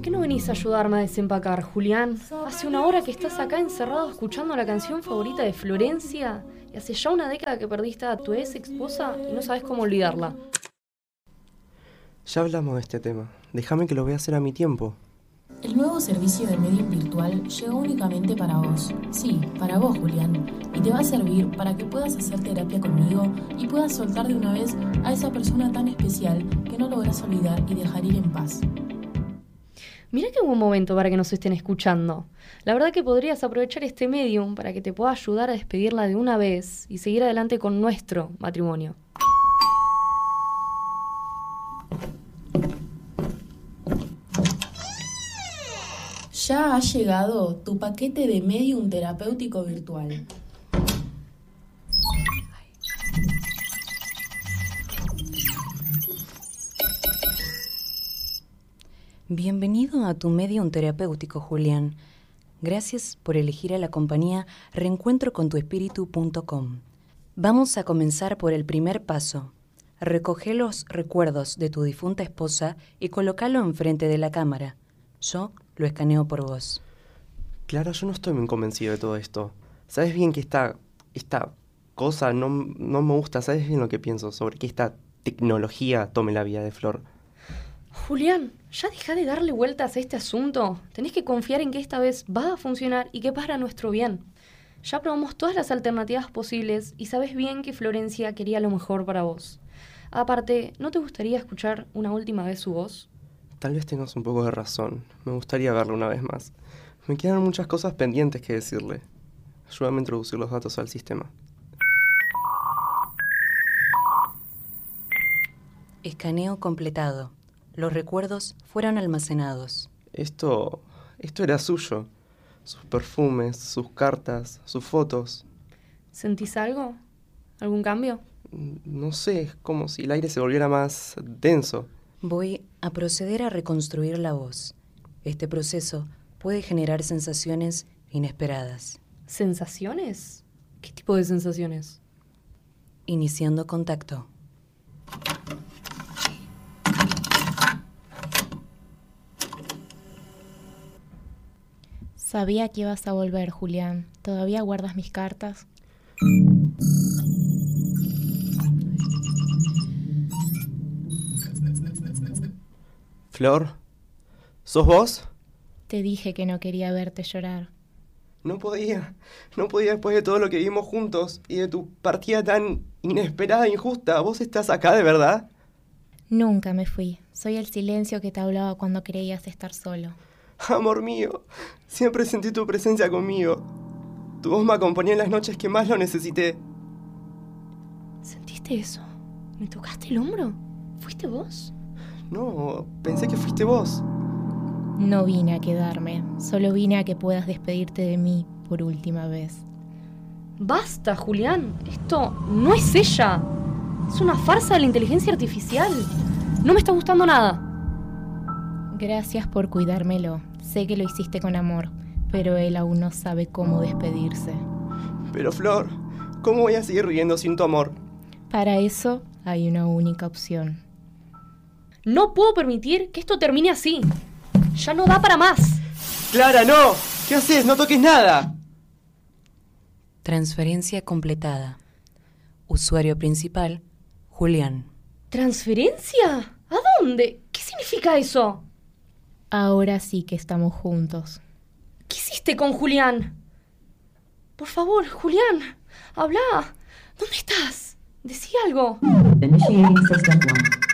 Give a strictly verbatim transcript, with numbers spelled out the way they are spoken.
qué no venís a ayudarme a desempacar, Julián? Hace una hora que estás acá encerrado escuchando la canción favorita de Florencia y hace ya una década que perdiste a tu ex esposa y no sabes cómo olvidarla. Ya hablamos de este tema. Déjame que lo voy a hacer a mi tiempo. El nuevo servicio de Medium virtual llegó únicamente para vos. Sí, para vos, Julián. Y te va a servir para que puedas hacer terapia conmigo y puedas soltar de una vez a esa persona tan especial que no lográs olvidar y dejar ir en paz. Mirá qué buen momento para que nos estén escuchando. La verdad que podrías aprovechar este medium para que te pueda ayudar a despedirla de una vez y seguir adelante con nuestro matrimonio. Ya ha llegado tu paquete de Medium terapéutico virtual. Bienvenido a tu Medium terapéutico, Julián. Gracias por elegir a la compañía reencuentro con tu espíritu punto com. Vamos a comenzar por el primer paso. Recoge los recuerdos de tu difunta esposa y colócalo enfrente de la cámara. Yo lo escaneo por vos. Clara, yo no estoy muy convencido de todo esto. Sabes bien que esta, esta cosa no, no me gusta. Sabes bien lo que pienso sobre que esta tecnología tome la vida de Flor. Julián, ya deja de darle vueltas a este asunto. Tenés que confiar en que esta vez va a funcionar y que es para nuestro bien. Ya probamos todas las alternativas posibles y sabes bien que Florencia quería lo mejor para vos. Aparte, ¿no te gustaría escuchar una última vez su voz? Tal vez tengas un poco de razón. Me gustaría verla una vez más. Me quedan muchas cosas pendientes que decirle. Ayúdame a introducir los datos al sistema. Escaneo completado. Los recuerdos fueron almacenados. Esto... esto era suyo. Sus perfumes, sus cartas, sus fotos. ¿Sentís algo? ¿Algún cambio? No sé, es como si el aire se volviera más denso. Voy a proceder a reconstruir la voz. Este proceso puede generar sensaciones inesperadas. ¿Sensaciones? ¿Qué tipo de sensaciones? Iniciando contacto. Sabía que ibas a volver, Julián. ¿Todavía guardas mis cartas? Flor, ¿sos vos? Te dije que no quería verte llorar. No podía, no podía después de todo lo que vimos juntos y de tu partida tan inesperada e injusta. ¿Vos estás acá de verdad? Nunca me fui. Soy el silencio que te hablaba cuando creías estar solo. Amor mío, siempre sentí tu presencia conmigo. Tu voz me acompañó en las noches que más lo necesité. ¿Sentiste eso? ¿Me tocaste el hombro? ¿Fuiste vos? No, pensé que fuiste vos. No vine a quedarme, solo vine a que puedas despedirte de mí por última vez. ¡Basta, Julián! Esto no es ella. Es una farsa de la inteligencia artificial. No me está gustando nada. Gracias por cuidármelo. Sé que lo hiciste con amor, pero él aún no sabe cómo despedirse. Pero Flor, ¿cómo voy a seguir viviendo sin tu amor? Para eso hay una única opción. No puedo permitir que esto termine así. Ya no da para más. ¡Clara, no! ¿Qué haces? ¡No toques nada! Transferencia completada. Usuario principal, Julián. ¿Transferencia? ¿A dónde? ¿Qué significa eso? Ahora sí que estamos juntos. ¿Qué hiciste con Julián? Por favor, Julián, habla. ¿Dónde estás? Decí algo. Initiating system one.